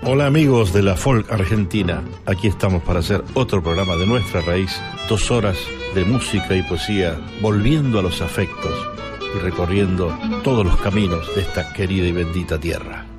Hola amigos de la folk argentina, aquí estamos para hacer otro programa de Nuestra Raíz, 2 horas de música y poesía, volviendo a los afectos y recorriendo todos los caminos de esta querida y bendita tierra.